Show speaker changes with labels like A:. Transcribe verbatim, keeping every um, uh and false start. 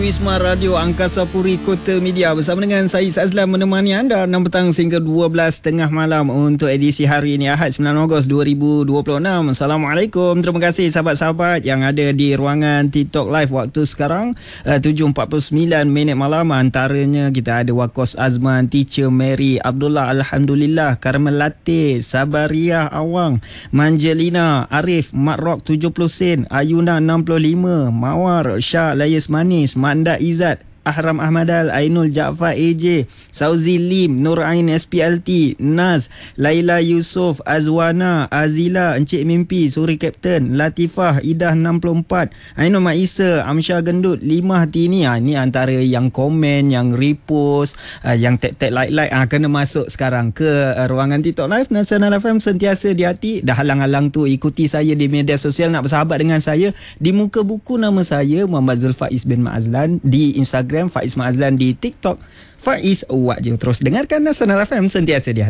A: Wisma Radio Angkasa Puri Kota Media bersama dengan saya Azlan menemani anda enam petang sehingga dua belas tengah malam untuk edisi hari ini Ahad sembilan Ogos dua ribu dua puluh enam. Assalamualaikum. Terima kasih sahabat-sahabat yang ada di ruangan TikTok Live waktu sekarang uh, tujuh empat puluh sembilan minit malam. Antaranya kita ada Wakos Azman, Teacher Mary Abdullah, Alhamdulillah, Carmel Latte, Sabariah Awang, Manjelina, Arif, Mat Rock tujuh puluh sen, Ayuna enam puluh lima, Mawar, Syah, Layas Manis, Manda Izzat, Ahram Ahmadal, Ainul Jaafar A J, Sauzi Lim, Nur Ain S P L T, Naz, Laila Yusof, Azwana, Azila, Encik Mimpi, Suri Kapten, Latifah, Idah enam puluh empat, Ainul Mak Isa, Amsyah Gendut, Limah Tini. Ha, ini antara yang komen, yang repost, uh, yang tag-tag like-like. Ha, kena masuk sekarang ke uh, ruangan TikTok Live Nasional F M, sentiasa di hati. Dah halang-halang tu ikuti saya di media sosial, nak bersahabat dengan saya. Di muka buku nama saya Muhammad Zulfaiz bin Mak Azlan, di Instagram Faiz Mak Azlan, di TikTok Faiz Wak Je. Terus dengarkan Nasional F M, sentiasa di hati.